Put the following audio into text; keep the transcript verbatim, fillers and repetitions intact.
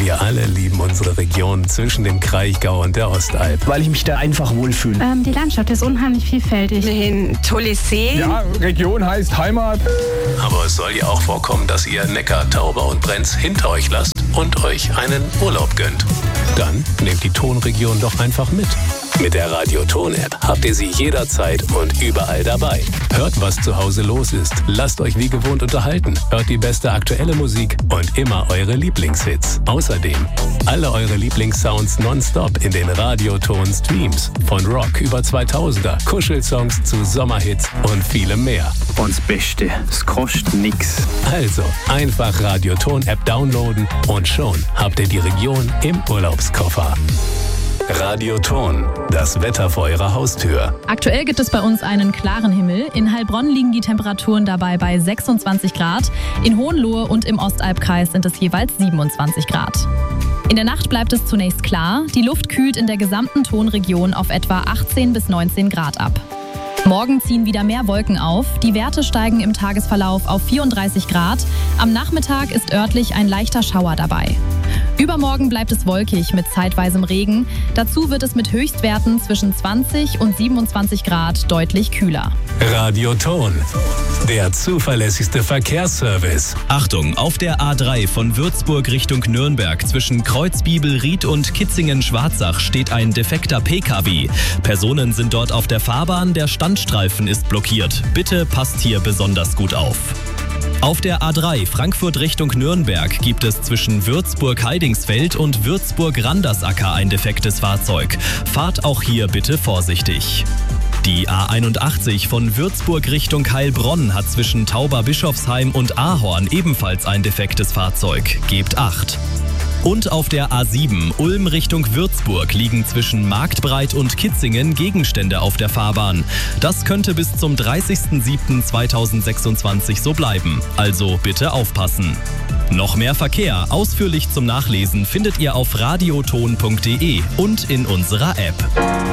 Wir alle lieben unsere Region zwischen dem Kraichgau und der Ostalb. Weil ich mich da einfach wohlfühle. Ähm, die Landschaft ist unheimlich vielfältig. Ein tolles See. Ja, Region heißt Heimat. Aber es soll ja auch vorkommen, dass ihr Neckar, Tauber und Brenz hinter euch lasst und euch einen Urlaub gönnt. Dann nehmt die Tonregion doch einfach mit. Mit der Radio-Ton-App habt ihr sie jederzeit und überall dabei. Hört, was zu Hause los ist. Lasst euch wie gewohnt unterhalten. Hört die beste aktuelle Musik und immer eure Lieblingshits. Außerdem alle eure Lieblingssounds nonstop in den Radio-Ton-Streams. Von Rock über zweitausender, Kuschelsongs zu Sommerhits und vielem mehr. Und das Beste, es kostet nix. Also einfach Radio-Ton-App downloaden und schon habt ihr die Region im Urlaubskoffer. Radio-Ton, das Wetter vor eurer Haustür. Aktuell gibt es bei uns einen klaren Himmel. In Heilbronn liegen die Temperaturen dabei bei sechsundzwanzig Grad. In Hohenlohe und im Ostalbkreis sind es jeweils siebenundzwanzig Grad. In der Nacht bleibt es zunächst klar. Die Luft kühlt in der gesamten Tonregion auf etwa achtzehn bis neunzehn Grad ab. Morgen ziehen wieder mehr Wolken auf. Die Werte steigen im Tagesverlauf auf vierunddreißig Grad. Am Nachmittag ist örtlich ein leichter Schauer dabei. Übermorgen bleibt es wolkig mit zeitweisem Regen. Dazu wird es mit Höchstwerten zwischen zwanzig und siebenundzwanzig Grad deutlich kühler. Radio-Ton, der zuverlässigste Verkehrsservice. Achtung, auf der A drei von Würzburg Richtung Nürnberg zwischen Kreuzbiebel-Ried und Kitzingen-Schwarzach steht ein defekter P K W. Personen sind dort auf der Fahrbahn, der Standstreifen ist blockiert. Bitte passt hier besonders gut auf. Auf der A drei Frankfurt Richtung Nürnberg gibt es zwischen Würzburg-Heidingsfeld und Würzburg-Randersacker ein defektes Fahrzeug. Fahrt auch hier bitte vorsichtig. Die A einundachtzig von Würzburg Richtung Heilbronn hat zwischen Tauber-Bischofsheim und Ahorn ebenfalls ein defektes Fahrzeug. Gebt Acht. Und auf der A sieben Ulm Richtung Würzburg liegen zwischen Marktbreit und Kitzingen Gegenstände auf der Fahrbahn. Das könnte bis zum dreißigsten siebten zweitausendsechsundzwanzig so bleiben. Also bitte aufpassen. Noch mehr Verkehr ausführlich zum Nachlesen findet ihr auf radioton punkt de und in unserer App.